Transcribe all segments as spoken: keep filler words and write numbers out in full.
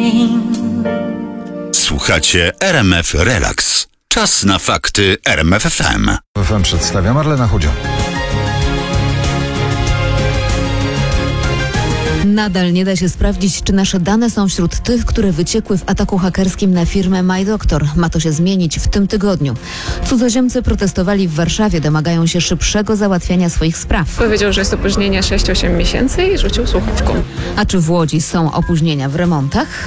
Słuchacie R M F Relax. Czas na fakty R M F F M. F M przedstawia Marlena Chudzio. Nadal nie da się sprawdzić, czy nasze dane są wśród tych, które wyciekły w ataku hakerskim na firmę MyDoctor. Ma to się zmienić w tym tygodniu. Cudzoziemcy protestowali w Warszawie, domagają się szybszego załatwiania swoich spraw. Powiedział, że jest opóźnienie sześć osiem miesięcy i rzucił słuchawką. A czy w Łodzi są opóźnienia w remontach?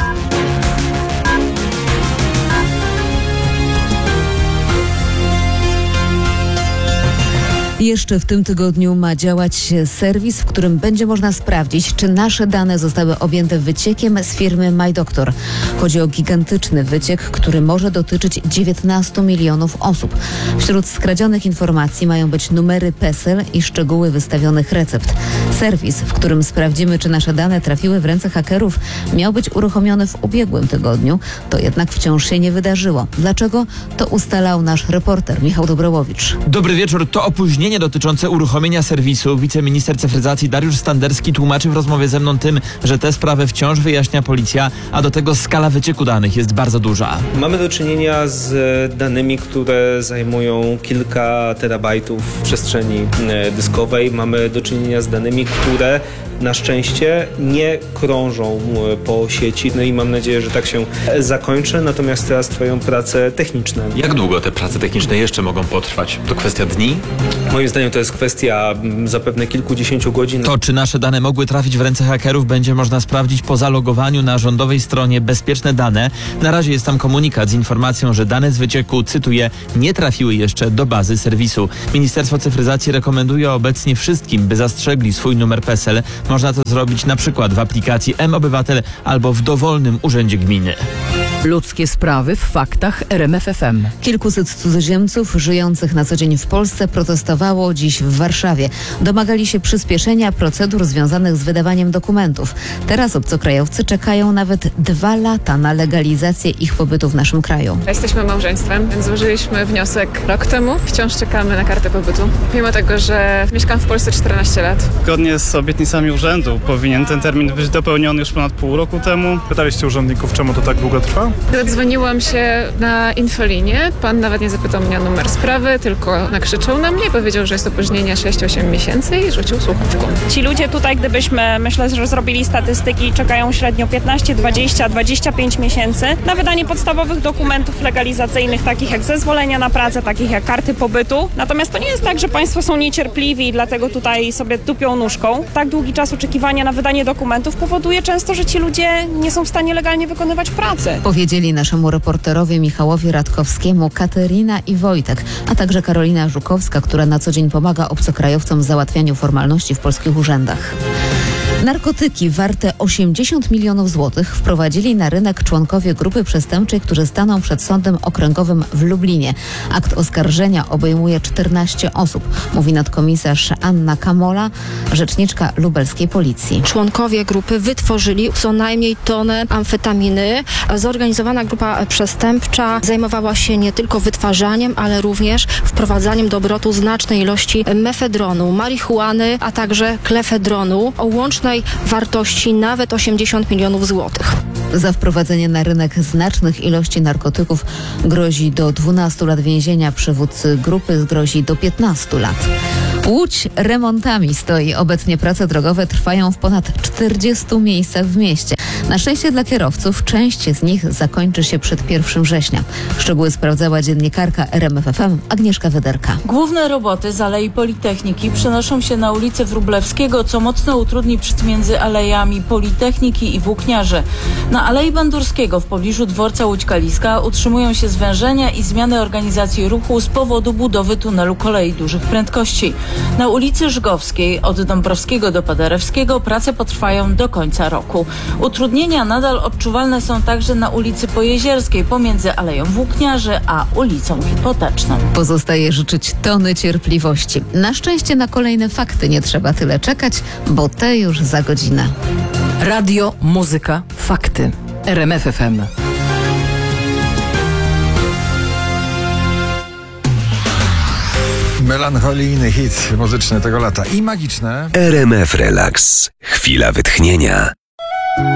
Jeszcze w tym tygodniu ma działać serwis, w którym będzie można sprawdzić, czy nasze dane zostały objęte wyciekiem z firmy MyDoctor. Chodzi o gigantyczny wyciek, który może dotyczyć dziewiętnastu milionów osób. Wśród skradzionych informacji mają być numery PESEL i szczegóły wystawionych recept. Serwis, w którym sprawdzimy, czy nasze dane trafiły w ręce hakerów, miał być uruchomiony w ubiegłym tygodniu. To jednak wciąż się nie wydarzyło. Dlaczego? To ustalał nasz reporter Michał Dobrołowicz. Dobry wieczór. To opóźnienie dotyczące uruchomienia serwisu. Wiceminister cyfryzacji Dariusz Standerski tłumaczy w rozmowie ze mną tym, że tę sprawę wciąż wyjaśnia policja, a do tego skala wycieku danych jest bardzo duża. Mamy do czynienia z danymi, które zajmują kilka terabajtów w przestrzeni dyskowej. Mamy do czynienia z danymi, które na szczęście nie krążą po sieci. No i mam nadzieję, że tak się zakończy. Natomiast teraz trwają prace techniczne. Jak długo te prace techniczne jeszcze mogą potrwać? To kwestia dni? Moim zdaniem to jest kwestia zapewne kilkudziesięciu godzin. To, czy nasze dane mogły trafić w ręce hakerów, będzie można sprawdzić po zalogowaniu na rządowej stronie Bezpieczne Dane. Na razie jest tam komunikat z informacją, że dane z wycieku, cytuję, nie trafiły jeszcze do bazy serwisu. Ministerstwo Cyfryzacji rekomenduje obecnie wszystkim, by zastrzegli swój numer PESEL. Można to zrobić na przykład w aplikacji M-Obywatel albo w dowolnym urzędzie gminy. Ludzkie sprawy w faktach R M F F M. Kilkuset cudzoziemców żyjących na co dzień w Polsce protestowało dziś w Warszawie. Domagali się przyspieszenia procedur związanych z wydawaniem dokumentów. Teraz obcokrajowcy czekają nawet dwa lata na legalizację ich pobytu w naszym kraju. Jesteśmy małżeństwem, więc złożyliśmy wniosek rok temu. Wciąż czekamy na kartę pobytu. Mimo tego, że mieszkam w Polsce czternaście lat. Zgodnie z obietnicami urzędu powinien ten termin być dopełniony już ponad pół roku temu. Pytaliście urzędników, czemu to tak długo trwa? Zadzwoniłam się na infolinię. Pan nawet nie zapytał mnie o numer sprawy, tylko nakrzyczał na mnie, powiedział, że jest opóźnienie sześć osiem miesięcy i rzucił słuchawką. Ci ludzie tutaj, gdybyśmy, myślę, że zrobili statystyki, czekają średnio piętnaście, dwadzieścia, dwadzieścia pięć miesięcy na wydanie podstawowych dokumentów legalizacyjnych, takich jak zezwolenia na pracę, takich jak karty pobytu. Natomiast to nie jest tak, że państwo są niecierpliwi i dlatego tutaj sobie tupią nóżką. Tak długi czas oczekiwania na wydanie dokumentów powoduje często, że ci ludzie nie są w stanie legalnie wykonywać pracy. Powiedzieli naszemu reporterowi Michałowi Radkowskiemu Katerina i Wojtek, a także Karolina Żukowska, która na co dzień pomaga obcokrajowcom w załatwianiu formalności w polskich urzędach. Narkotyki warte osiemdziesiąt milionów złotych wprowadzili na rynek członkowie grupy przestępczej, którzy staną przed sądem okręgowym w Lublinie. Akt oskarżenia obejmuje czternaście osób, mówi nadkomisarz Anna Kamola, rzeczniczka lubelskiej policji. Członkowie grupy wytworzyli co najmniej tonę amfetaminy. Zorganizowana grupa przestępcza zajmowała się nie tylko wytwarzaniem, ale również wprowadzaniem do obrotu znacznej ilości mefedronu, marihuany, a także klefedronu o łącznej wartości nawet osiemdziesiąt milionów złotych. Za wprowadzenie na rynek znacznych ilości narkotyków grozi do dwunastu lat więzienia. Przywódcy grupy grozi do piętnastu lat. Łódź remontami stoi. Obecnie prace drogowe trwają w ponad czterdziestu miejscach w mieście. Na szczęście dla kierowców część z nich zakończy się przed pierwszego września. Szczegóły sprawdzała dziennikarka R M F F M Agnieszka Wederka. Główne roboty z Alei Politechniki przenoszą się na ulicę Wróblewskiego, co mocno utrudni przejazd między alejami Politechniki i Włókniarzy. Na Alei Bandurskiego w pobliżu dworca Łódź Kaliska utrzymują się zwężenia i zmiany organizacji ruchu z powodu budowy tunelu kolei dużych prędkości. Na ulicy Żgowskiej od Dąbrowskiego do Paderewskiego prace potrwają do końca roku. Utrudnienia nadal odczuwalne są także na ulicy Pojezierskiej pomiędzy Aleją Włókniarzy a ulicą Hipoteczną. Pozostaje życzyć tony cierpliwości. Na szczęście na kolejne fakty nie trzeba tyle czekać, bo te już za godzinę. Radio, muzyka, fakty. R M F F M. Melancholijny hit muzyczny tego lata i magiczne. R M F Relax. Chwila wytchnienia.